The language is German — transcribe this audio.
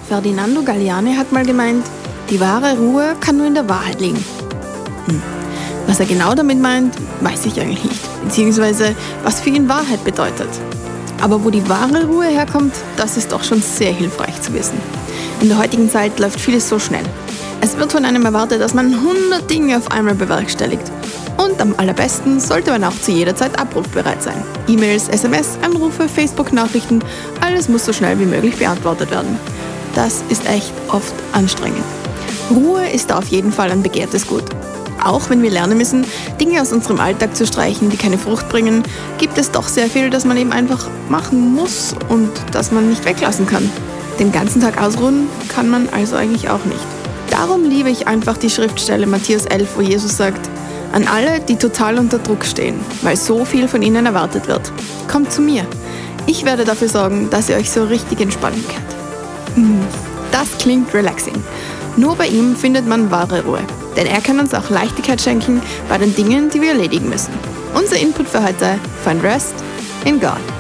Ferdinando Galliani hat mal gemeint, die wahre Ruhe kann nur in der Wahrheit liegen. Was er genau damit meint, weiß ich eigentlich nicht, beziehungsweise was für ihn Wahrheit bedeutet. Aber wo die wahre Ruhe herkommt, das ist doch schon sehr hilfreich zu wissen. In der heutigen Zeit läuft vieles so schnell. Es wird von einem erwartet, dass man 100 Dinge auf einmal bewerkstelligt. Und am allerbesten sollte man auch zu jeder Zeit abrufbereit sein. E-Mails, SMS, Anrufe, Facebook-Nachrichten, alles muss so schnell wie möglich beantwortet werden. Das ist echt oft anstrengend. Ruhe ist da auf jeden Fall ein begehrtes Gut. Auch wenn wir lernen müssen, Dinge aus unserem Alltag zu streichen, die keine Frucht bringen, gibt es doch sehr viel, das man eben einfach machen muss und das man nicht weglassen kann. Den ganzen Tag ausruhen kann man also eigentlich auch nicht. Darum liebe ich einfach die Schriftstelle Matthäus 11, wo Jesus sagt, an alle, die total unter Druck stehen, weil so viel von ihnen erwartet wird. Kommt zu mir. Ich werde dafür sorgen, dass ihr euch so richtig entspannen könnt. Das klingt relaxing. Nur bei ihm findet man wahre Ruhe. Denn er kann uns auch Leichtigkeit schenken bei den Dingen, die wir erledigen müssen. Unser Input für heute: Find rest in God.